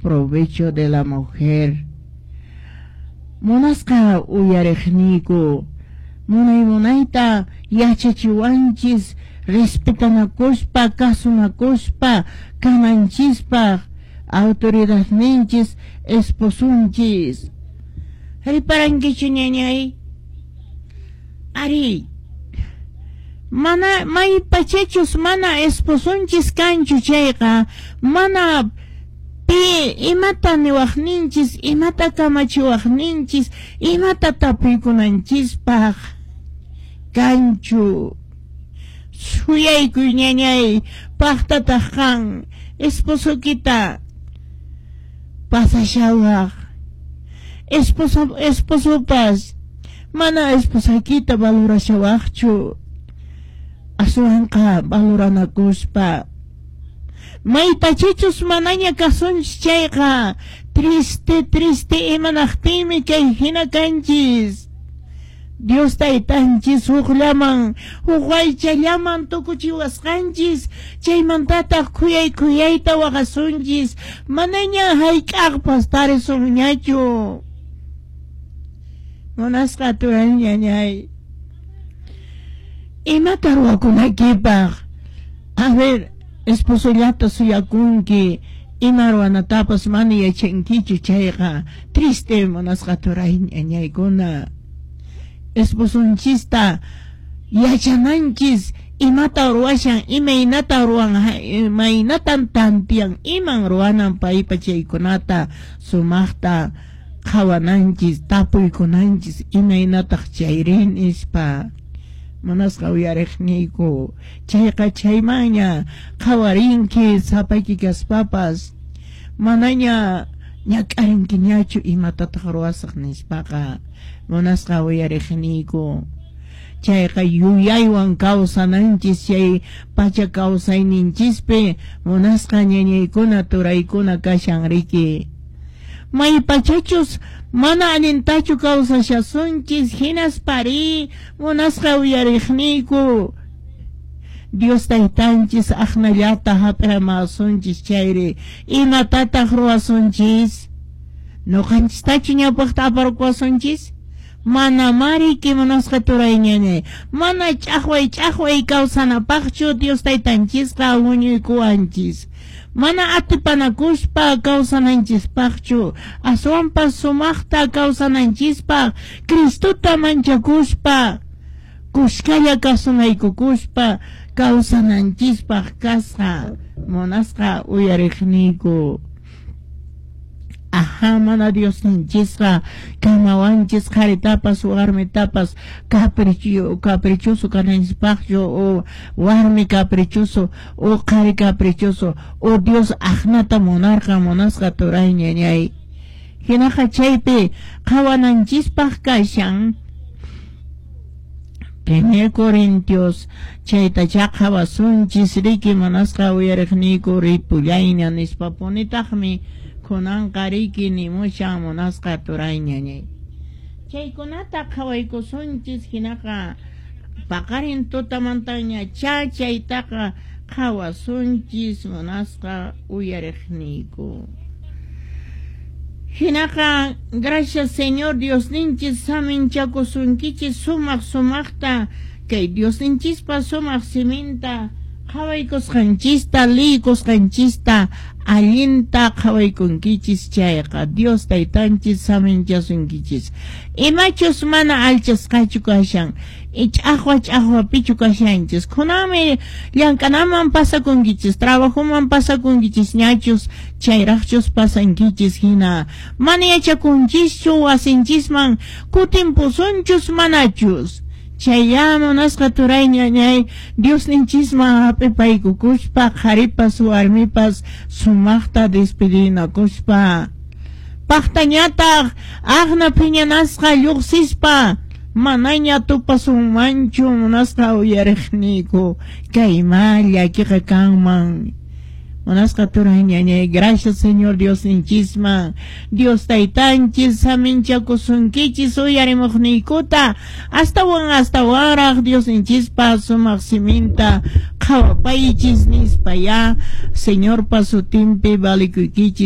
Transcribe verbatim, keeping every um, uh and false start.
provecho de la mujer. Monasqa uyariqniku, munay munayta yachachiwanchis, respetanakuspa, kasunakuspa, kananchispa, autoridadninchis, esposunchis. Riparankichu ñañay? Ari, mana may pachechus mana esposunchis kanchu chayqa, mana pi imata niwaqninchis, imata kamachiwaqninchis, imata tapuykunanchispaq kanchu. Suyaykuy ñañay, paqtataq kan esposukita pasashawaq, esposo esposopas mana esposakita valorashawaqchu, asuanqa valoranakuspa. May pachichus manaña kasunchis chayqa, triste triste imanaqtimi kay hina kanchis. Dios taytanchis hukllaman, huk waychallaman tukuchiwasqanchis, chaymantataq kuyay kuyayta waqasunchis, manaña hayk'aqpas tarisunñachu. Munasqa turay ñañay, imata ruwakunaykipaq? A ver, esposollata suyakunki, ima ruwanatapas mana yachankichu chayqa, triste munasqa turay ñañaykuna. Esposunchista yachananchis, imata ruwashan, imaynata ruwan, imaynatan tantiyan, iman ruwanan paypa chaykunata sumaqta qhawananchis, tapuykunanchis, imaynataq chayrin ispa. Munasqa uyariqniyku, chayqa chaymaña qhawarinki sapayki kaspapas, manaña ñak'arinkiñachu imatataq ruwasaq nispaqa. Munasqa uyariqniyku, chayqa yuyaywan kawsananchis, chay pacha kawsayninchispi munasqa ñañaykuna turaykuna kashanriki. May pachachus mana allintachu kawsashasunchis, hinas pari munasqa uyariqniyku, Dios taytanchis aqnallata hap'iramasunchis chayri, imatataq ruwasunchis? Nuqanchistachu ñawpaqta aparquwasunchis? Mana mariki munasqa turay ñañay, mana ch'aqway ch'aqway kawsanapaqchu Dios taytanchisqa wiñuykuwanchis, mana atipanakuspa kawsananchispaqchu, aswanpas sumaqta kawsananchispaq, Cristuta manchakuspa, kushkalla kasunaykukuspa kawsananchispaq kasqa. Munasqa uyariqniyku, aha, mana Dios ninchisqa kamawanchis qaritapas warmitapas capricho caprichoso kananchispaqchu, o warmi caprichoso, o qari caprichoso, o Dios aqnata munarqa munasqa turay ñañay. Hinaqa chaypi qhawananchispaq kashan, Primer Corintios chayta chaqhawasunchis riki munasqa uyariqniyku, ripullayña nispapunitaqmi kunanqa riki nimushan munasqa turay ñañay. Chaykunata qhawaykusunchis, hinaqa paqarin tutamantaña cha chaytaqa qhawasunchis munasqa uyariqniyku. Hinaqa gracias Señor Dios ninchis saminchakusunkichis sumaq sumaqta, kay Dios ninchispa sumaq siminta qhawaykusqanchista, liykusqanchista allinta qhawaykunkichis chayqa, Dios taytanchis saminchasunkichis. Imachus mana alchasqachu kashan, ich'aqwa ch'aqwapichu kashanchis, kunami llank'anaman pasakunkichis, trabajuman pasakunkichis ñachus, chayraqchus pasankichis hina, mana yachakunchischu wasinchisman kutimpusunchus manachus. Chayya munasqa turay ñañay, Dios ninchisman hap'ipaykukuspa, qharipas warmipas sumaqta despedinakuspa, paqtañataq aqna phiñanasqa lluqsispa, manaña tupasunmanchu munasqa uyariqniyku, kayma llakiqa kanman. Munasqa turay ñañay, gracias Señor Dios ninchisman, Dios taytanchis saminchakusunkichis uyarimuqniykuta, astawan astawaraq Dios ninchispa sumaq siminta qhawapaychis nispaya, Señor pasutimpi valikuykichis.